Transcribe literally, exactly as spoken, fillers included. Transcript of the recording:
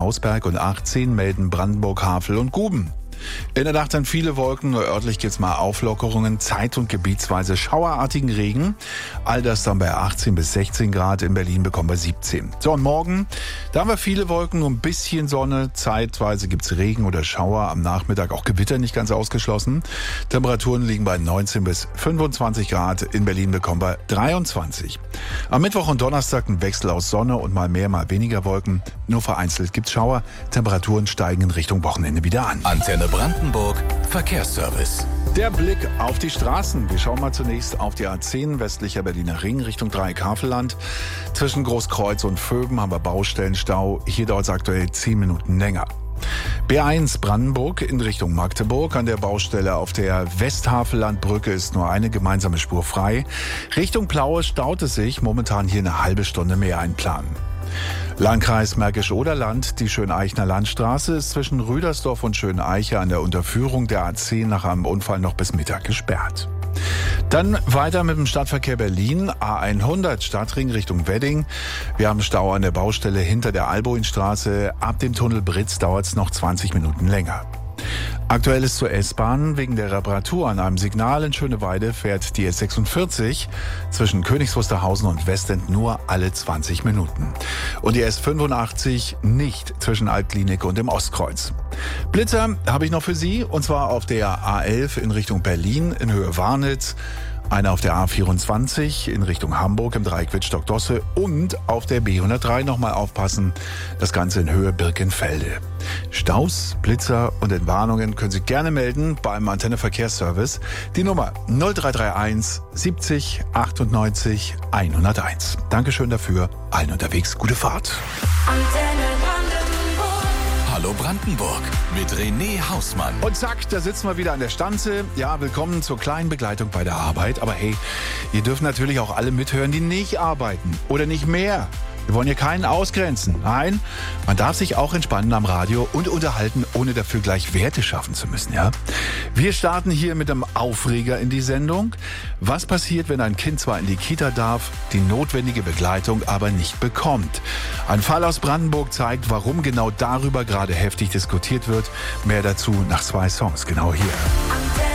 Hausberg und achtzehn melden Brandenburg, Havel und Guben. In der Nacht dann viele Wolken, nur örtlich gibt's mal Auflockerungen, zeit- und gebietsweise schauerartigen Regen. All das dann bei achtzehn bis sechzehn Grad, in Berlin bekommen wir siebzehn. So, und morgen, da haben wir viele Wolken, nur ein bisschen Sonne, zeitweise gibt's Regen oder Schauer, am Nachmittag auch Gewitter nicht ganz ausgeschlossen. Temperaturen liegen bei neunzehn bis fünfundzwanzig Grad, in Berlin bekommen wir dreiundzwanzig. Am Mittwoch und Donnerstag ein Wechsel aus Sonne und mal mehr, mal weniger Wolken. Nur vereinzelt gibt's Schauer, Temperaturen steigen in Richtung Wochenende wieder an. Antenne Brandenburg Verkehrsservice. Der Blick auf die Straßen. Wir schauen mal zunächst auf die A zehn, westlicher Berliner Ring, Richtung Dreieck-Havelland. Zwischen Großkreuz und Vöben haben wir Baustellenstau. Hier dauert es aktuell zehn Minuten länger. B eins Brandenburg in Richtung Magdeburg. An der Baustelle auf der Westhavellandbrücke ist nur eine gemeinsame Spur frei. Richtung Plaue staut es sich. Momentan hier eine halbe Stunde mehr einplanen. Landkreis Märkisch-Oderland, die Schöneichner Landstraße ist zwischen Rüdersdorf und Schöneiche an der Unterführung der A zehn nach einem Unfall noch bis Mittag gesperrt. Dann weiter mit dem Stadtverkehr Berlin, A hundert Stadtring Richtung Wedding. Wir haben Stau an der Baustelle hinter der Alboinstraße. Ab dem Tunnel Britz dauert es noch zwanzig Minuten länger. Aktuell ist zur S-Bahn. Wegen der Reparatur an einem Signal in Schöneweide fährt die S sechsundvierzig zwischen Königs Wusterhausen und Westend nur alle zwanzig Minuten. Und die S fünfundachtzig nicht zwischen Altklinik und dem Ostkreuz. Blitzer habe ich noch für Sie, und zwar auf der A elf in Richtung Berlin in Höhe Warnitz. Einer auf der A vierundzwanzig in Richtung Hamburg im Dreieck Wittstock-Dosse und auf der B hundertdrei nochmal aufpassen. Das Ganze in Höhe Birkenfelde. Staus, Blitzer und Entwarnungen können Sie gerne melden beim Antenne Verkehrsservice. Die Nummer null drei drei eins siebzig achtundneunzig hunderteins. Dankeschön dafür. Allen unterwegs gute Fahrt. Antenne Brandenburg. Hallo Brandenburg mit René Hausmann. Und zack, da sitzen wir wieder an der Stanze. Ja, willkommen zur kleinen Begleitung bei der Arbeit. Aber hey, ihr dürft natürlich auch alle mithören, die nicht arbeiten oder nicht mehr. Wir wollen hier keinen ausgrenzen. Nein, man darf sich auch entspannen am Radio und unterhalten, ohne dafür gleich Werte schaffen zu müssen, ja? Wir starten hier mit einem Aufreger in die Sendung. Was passiert, wenn ein Kind zwar in die Kita darf, die notwendige Begleitung aber nicht bekommt? Ein Fall aus Brandenburg zeigt, warum genau darüber gerade heftig diskutiert wird. Mehr dazu nach zwei Songs, genau hier. Antenne